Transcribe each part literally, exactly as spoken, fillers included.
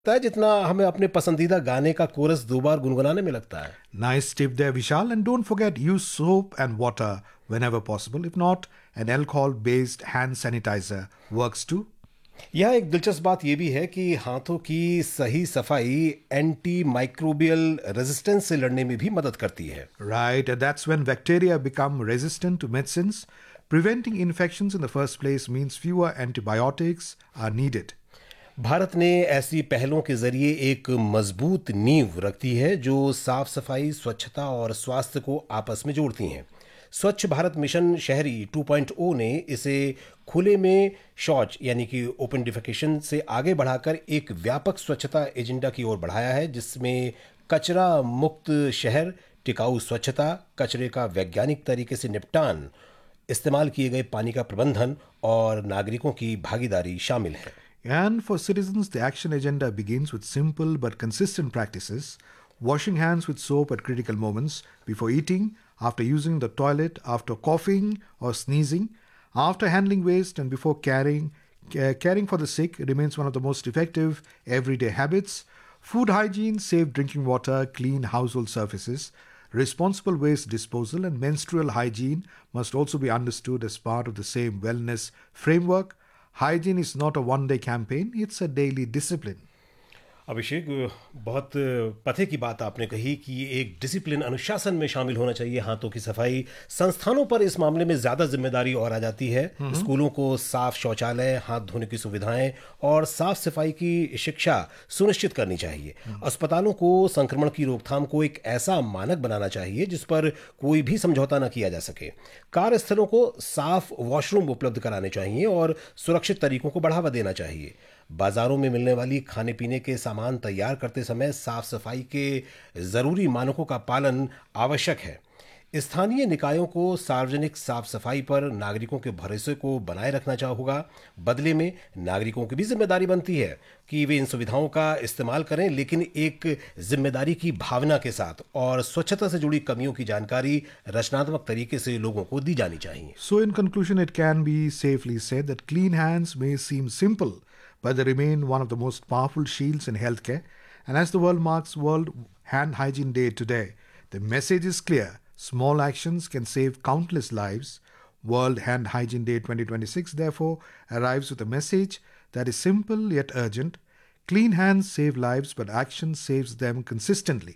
है जितना हमें अपने पसंदीदा गाने का कोरस दो बार गुनगुनाने में लगता है। Nice tip there, Vishal. And don't forget, use soap and water whenever possible. If not, an alcohol based hand sanitizer works too. यह एक दिलचस्प बात यह भी है कि हाथों की सही सफाई एंटी माइक्रोबियल रेजिस्टेंस से लड़ने में भी मदद करती है। Right, and that's when bacteria become resistant to medicines. Preventing infections in the first place means fewer antibiotics are needed. Bharat ने ऐसी पहलों के जरिए एक मजबूत नींव रखती है जो साफ सफाई, स्वच्छता और स्वास्थ्य को आपस में जोड़ती हैं। स्वच्छ भारत मिशन शहरी टू पॉइंट ओ ने इसे खुले में शौच यानी कि ओपन डिफेकेशन से आगे बढ़ाकर एक व्यापक स्वच्छता एजेंडा की ओर बढ़ाया है, जिसमें कचरा मुक्त शहर, टिकाऊ स्वच्छता, कचरे का वैज्ञानिक तरीके से निपटान, इस्तेमाल किए गए पानी का प्रबंधन और नागरिकों की भागीदारी शामिल है। And for citizens, the action agenda begins with simple but consistent practices. Washing hands with soap at critical moments, before eating, after using the toilet, after coughing or sneezing, after handling waste, and before caring. Ca- caring for the sick remains one of the most effective everyday habits. Food hygiene, safe drinking water, clean household surfaces, responsible waste disposal, and menstrual hygiene must also be understood as part of the same wellness framework. Hygiene is not a one day campaign, it's a daily discipline. अभिषेक, बहुत पते की बात आपने कही कि ये एक discipline, अनुशासन में शामिल होना चाहिए हाथों की सफाई। संस्थानों पर इस मामले में ज्यादा जिम्मेदारी और आ जाती है। स्कूलों को साफ शौचालय, हाथ धोने की सुविधाएं और साफ सफाई की शिक्षा सुनिश्चित करनी चाहिए। अस्पतालों को संक्रमण की रोकथाम को एक ऐसा मानक बनाना चाहिए जिस पर कोई भी समझौता न किया जा सके। कार्यस्थलों को साफ वॉशरूम उपलब्ध कराने चाहिए और सुरक्षित तरीकों को बढ़ावा देना चाहिए। बाजारों में मिलने वाली खाने पीने के सामान तैयार करते समय साफ सफाई के जरूरी मानकों का पालन आवश्यक है। स्थानीय निकायों को सार्वजनिक साफ सफाई पर नागरिकों के भरोसे को बनाए रखना होगा। बदले में नागरिकों की भी जिम्मेदारी बनती है कि वे इन सुविधाओं का इस्तेमाल करें, लेकिन एक जिम्मेदारी की भावना के साथ, और स्वच्छता से जुड़ी कमियों की जानकारी रचनात्मक तरीके से लोगों को दी जानी चाहिए। So, in conclusion, it can be safely said that clean hands may seem simple, but they remain one of the most powerful shields in healthcare. And as the world marks World Hand Hygiene Day today, the message is clear. Small actions can save countless lives. World Hand Hygiene Day twenty twenty-six therefore arrives with a message that is simple yet urgent. Clean hands save lives, but action saves them consistently.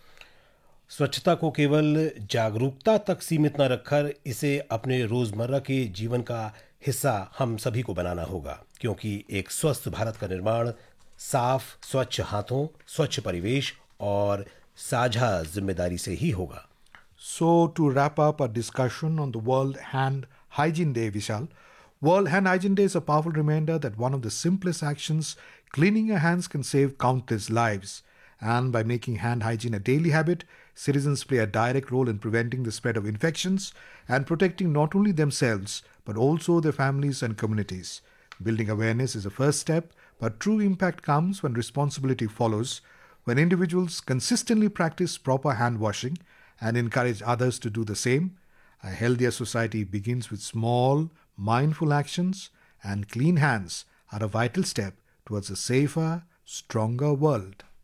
स्वच्छता को केवल जागरूकता तक सीमित न रखकर इसे अपने रोजमर्रा के जीवन का हिस्सा हम सभी को बनाना होगा, क्योंकि एक स्वस्थ भारत का निर्माण साफ स्वच्छ हाथों, स्वच्छ परिवेश और साझा जिम्मेदारी से ही होगा। So, to wrap up our discussion on the World Hand Hygiene Day, Vishal, World Hand Hygiene Day is a powerful reminder that one of the simplest actions, cleaning your hands, can save countless lives. And by making hand hygiene a daily habit, citizens play a direct role in preventing the spread of infections and protecting not only themselves, but also their families and communities. Building awareness is a first step, but true impact comes when responsibility follows, when individuals consistently practice proper hand washing and encourage others to do the same. A healthier society begins with small, mindful actions, and clean hands are a vital step towards a safer, stronger world.